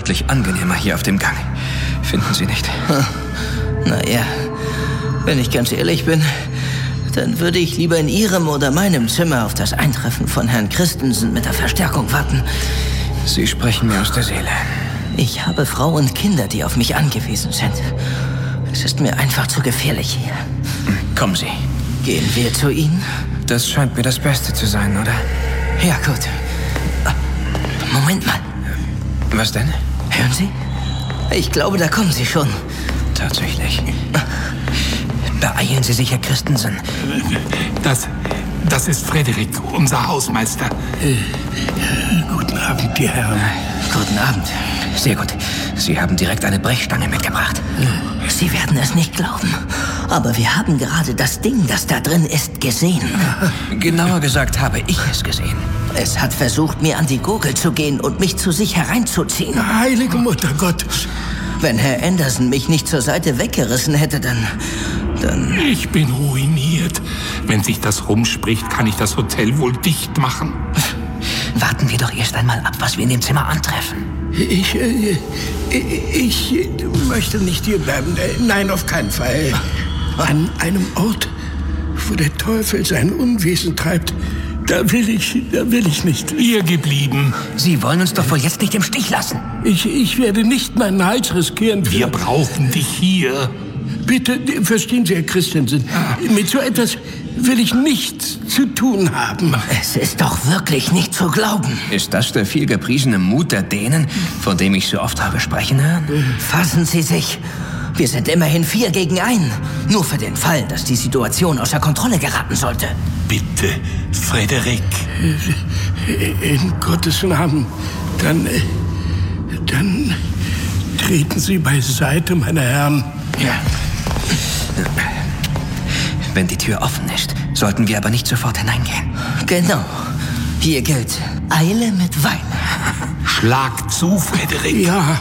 deutlich angenehmer hier auf dem Gang. Finden Sie nicht? Naja, wenn ich ganz ehrlich bin, dann würde ich lieber in Ihrem oder meinem Zimmer auf das Eintreffen von Herrn Christensen mit der Verstärkung warten. Sie sprechen mir aus der Seele. Ich habe Frau und Kinder, die auf mich angewiesen sind. Es ist mir einfach zu gefährlich hier. Kommen Sie. Gehen wir zu Ihnen? Das scheint mir das Beste zu sein, oder? Ja, gut. Moment mal. Was denn? Hören Sie? Ich glaube, da kommen Sie schon. Tatsächlich. Beeilen Sie sich, Herr Christensen. Das ist Frederik, unser Hausmeister. Guten Abend, die Herren. Guten Abend. Sehr gut. Sie haben direkt eine Brechstange mitgebracht. Sie werden es nicht glauben, aber wir haben gerade das Ding, das da drin ist, gesehen. Genauer gesagt habe ich es gesehen. Es hat versucht, mir an die Gurgel zu gehen und mich zu sich hereinzuziehen. Heilige Mutter Gottes. Wenn Herr Anderson mich nicht zur Seite weggerissen hätte, dann... Ich bin ruiniert. Wenn sich das rumspricht, kann ich das Hotel wohl dicht machen. Warten wir doch erst einmal ab, was wir in dem Zimmer antreffen. Ich möchte nicht hier bleiben. Nein, auf keinen Fall. An einem Ort, wo der Teufel sein Unwesen treibt, da will ich nicht. Hier geblieben. Sie wollen uns doch wohl jetzt nicht im Stich lassen. Ich werde nicht meinen Hals riskieren. Wir brauchen dich hier. Bitte, verstehen Sie, Herr Christensen, mit so etwas will ich nichts zu tun haben. Es ist doch wirklich nicht zu glauben. Ist das der viel gepriesene Mut der Dänen, von dem ich so oft habe sprechen hören? Fassen Sie sich. Wir sind immerhin 4 gegen 1. Nur für den Fall, dass die Situation außer Kontrolle geraten sollte. Bitte, Frederik. In Gottes Namen, dann treten Sie beiseite, meine Herren. Ja. Wenn die Tür offen ist, sollten wir aber nicht sofort hineingehen. Genau. Hier gilt Eile mit Wein. Schlag zu, Frederik. Ja.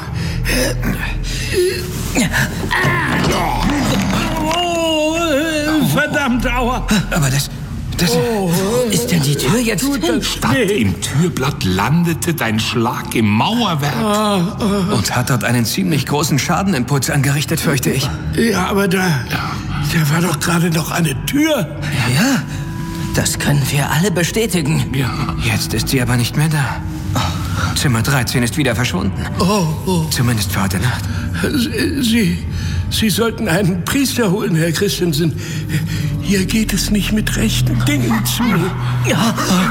Verdammt, aua. Aber das... Ist denn die Tür jetzt hin? Statt im Türblatt landete dein Schlag im Mauerwerk. Und hat dort einen ziemlich großen Schadenimpuls angerichtet, fürchte ich. Ja, aber da war doch gerade noch eine Tür. Ja, das können wir alle bestätigen. Ja. Jetzt ist sie aber nicht mehr da. Zimmer 13 ist wieder verschwunden. Zumindest für heute Nacht. Sie sollten einen Priester holen, Herr Christensen. Hier geht es nicht mit rechten Dingen zu. Ja.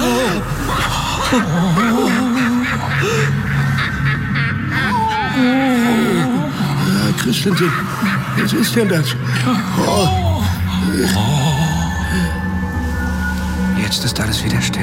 Herr Christensen, was ist denn das? Jetzt ist alles wieder still.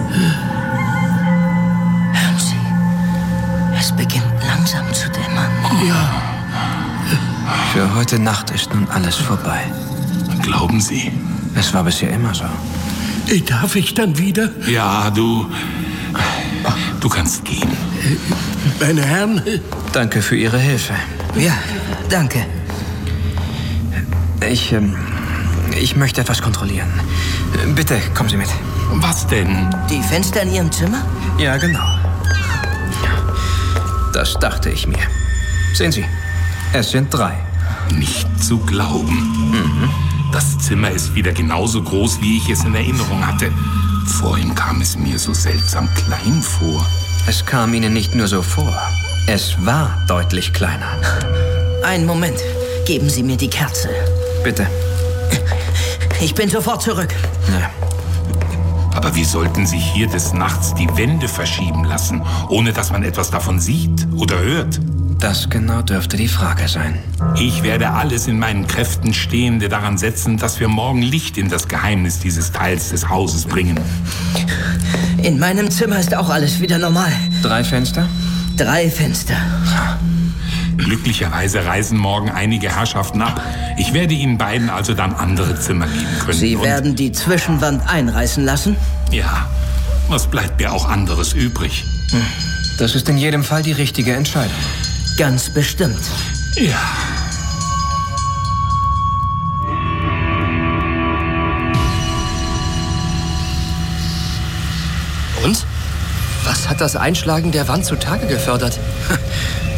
Hören Sie, es beginnt langsam zu dämmern. Ja. Für heute Nacht ist nun alles vorbei. Glauben Sie? Es war bisher immer so. Darf ich dann wieder? Ja, du kannst gehen. Meine Herren. Danke für Ihre Hilfe. Ja, danke. Ich möchte etwas kontrollieren. Bitte, kommen Sie mit. Was denn? Die Fenster in Ihrem Zimmer? Ja, genau. Das dachte ich mir. Sehen Sie, es sind 3. Nicht zu glauben. Das Zimmer ist wieder genauso groß, wie ich es in Erinnerung hatte. Vorhin kam es mir so seltsam klein vor. Es kam Ihnen nicht nur so vor. Es war deutlich kleiner. Einen Moment. Geben Sie mir die Kerze. Bitte. Ich bin sofort zurück. Ja. Aber wie sollten sich hier des Nachts die Wände verschieben lassen, ohne dass man etwas davon sieht oder hört? Das genau dürfte die Frage sein. Ich werde alles in meinen Kräften Stehende daran setzen, dass wir morgen Licht in das Geheimnis dieses Teils des Hauses bringen. In meinem Zimmer ist auch alles wieder normal. 3 Fenster? 3 Fenster. Glücklicherweise reisen morgen einige Herrschaften ab. Ich werde Ihnen beiden also dann andere Zimmer geben können. Sie werden die Zwischenwand einreißen lassen? Ja, was bleibt mir auch anderes übrig? Das ist in jedem Fall die richtige Entscheidung. Ganz bestimmt. Ja. Und? Was hat das Einschlagen der Wand zutage gefördert?